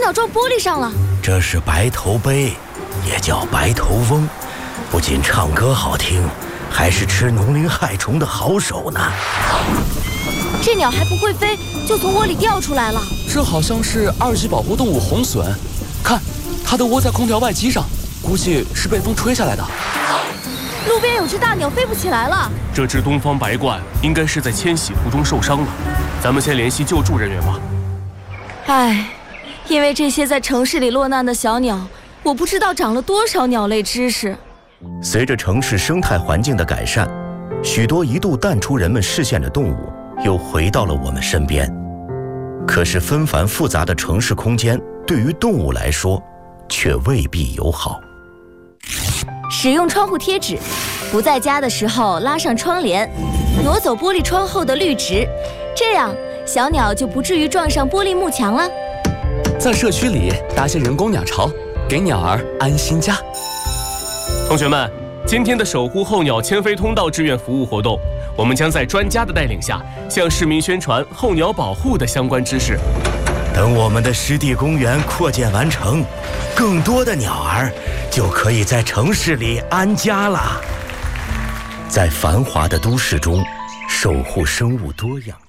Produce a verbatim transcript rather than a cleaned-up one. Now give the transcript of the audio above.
鸟撞玻璃上了。 这是白头鹎，也叫白头翁，不仅唱歌好听，还是吃农林害虫的好手呢。 这鸟还不会飞，就从窝里掉出来了。 这好像是二级保护动物红隼，看，它都窝在空调外机上，估计是被风吹下来的。 路边有只大鸟飞不起来了。 这只东方白鹳应该是在迁徙途中受伤了，咱们先联系救助人员吧。 唉，因为这些在城市里落难的小鸟，我不知道长了多少鸟类知识。 随着城市生态环境的改善，许多一度淡出人们视线的动物又回到了我们身边。可是纷繁复杂的城市空间对于动物来说却未必友好。 使用窗户贴纸，不在家的时候拉上窗帘，挪走玻璃窗后的绿植，这样小鸟就不至于撞上玻璃幕墙了。 在社区里搭些人工鸟巢，给鸟儿安心家。 同学们，今天的守护候鸟迁飞通道志愿服务活动，我们将在专家的带领下，向市民宣传候鸟保护的相关知识。 等我们的湿地公园扩建完成，更多的鸟儿就可以在城市里安家了。在繁华的都市中，守护生物多样。